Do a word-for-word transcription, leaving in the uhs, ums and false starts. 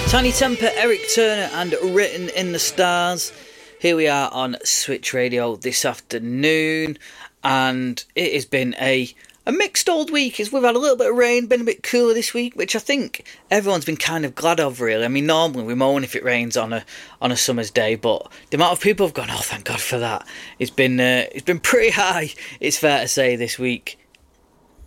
Tiny Temper, Eric Turner and Written in the Stars. Here we are on Switch Radio this afternoon, and it has been a, a mixed old week. As we've had a little bit of rain, been a bit cooler this week, which I think everyone's been kind of glad of, really. I mean, normally we moan if it rains on a on a summer's day, but the amount of people have gone, oh, thank God for that. It's been uh, it's been pretty high, it's fair to say, this week.